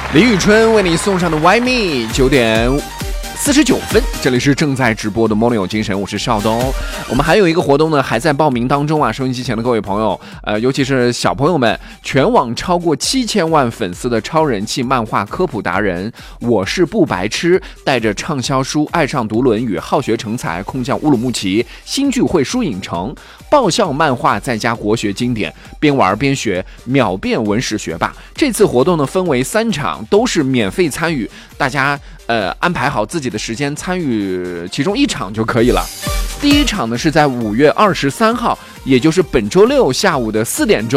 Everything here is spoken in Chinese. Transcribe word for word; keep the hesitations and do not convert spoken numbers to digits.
李宇春为你送上的 Why Me 九点四十九分，这里是正在直播的 Morning 有精神，我是邵东。我们还有一个活动呢，还在报名当中啊！收音机前的各位朋友，呃，尤其是小朋友们，全网超过七千万粉丝的超人气漫画科普达人，我是不白痴，带着畅销书爱上读《论语》，好学成才，空降乌鲁木齐新聚会书影城，爆笑漫画再加国学经典，边玩边学，秒变文史学霸。这次活动呢分为三场，都是免费参与，大家呃安排好自己的时间参与其中一场就可以了。第一场呢是在五月二十三号，也就是本周六下午的四点钟。